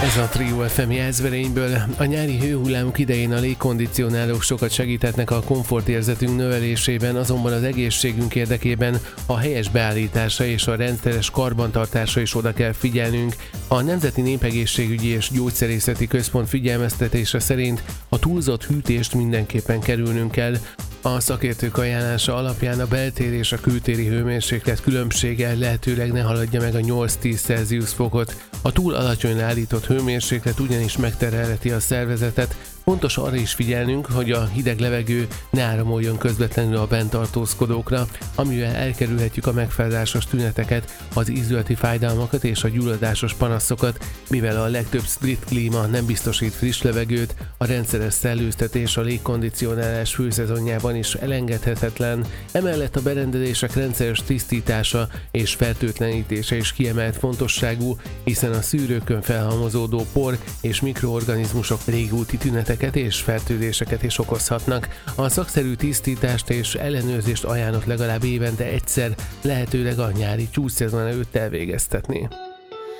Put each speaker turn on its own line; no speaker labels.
Ez a Trio FM Jászberényből. A nyári hőhullámok idején a légkondicionálók sokat segíthetnek a komfortérzetünk növelésében, azonban az egészségünk érdekében a helyes beállítása és a rendszeres karbantartásra is oda kell figyelnünk. A Nemzeti Népegészségügyi és Gyógyszerészeti Központ figyelmeztetése szerint a túlzott hűtést mindenképpen kerülnünk kell. A szakértők ajánlása alapján a beltéri és a kültéri hőmérséklet különbsége lehetőleg ne haladja meg a 8-10 Celsius fokot. A túl alacsonyra állított hőmérséklet ugyanis megterhelheti a szervezetet. Fontos arra is figyelnünk, hogy a hideg levegő ne áramoljon közvetlenül a bent tartózkodókra, amivel elkerülhetjük a megfázásos tüneteket, az ízületi fájdalmakat és a gyulladásos panaszokat, mivel a legtöbb split klíma nem biztosít friss levegőt, a rendszeres szellőztetés a légkondicionálás főszezonjában is elengedhetetlen. Emellett a berendezések rendszeres tisztítása és fertőtlenítése is kiemelt fontosságú, hiszen a szűrőkön felhalmozódó por és mikroorganizmusok régóti tüneteket és fertőzéseket is okozhatnak. A szakszerű tisztítást és ellenőrzést ajánlott legalább évente egyszer, lehetőleg a nyári csúcsszezon előtt elvégeztetni.